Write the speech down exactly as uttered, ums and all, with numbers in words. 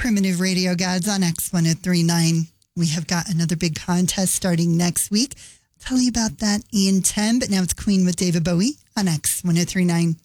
Primitive Radio Gods on X ten thirty-nine. We have got another big contest starting next week. I'll tell you about that in ten, but now it's Queen with David Bowie on X ten thirty-nine.